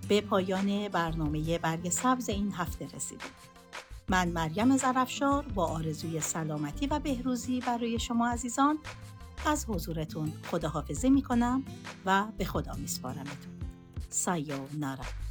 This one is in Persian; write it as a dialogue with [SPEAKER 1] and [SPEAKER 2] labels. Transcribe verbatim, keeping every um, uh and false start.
[SPEAKER 1] به پایان برنامه برگ سبز این هفته رسیدیم. من مریم ظرفشار با آرزوی سلامتی و بهروزی برای شما عزیزان از حضورتون خداحافظی میکنم و به خدا میسپارمتون. سایونارا.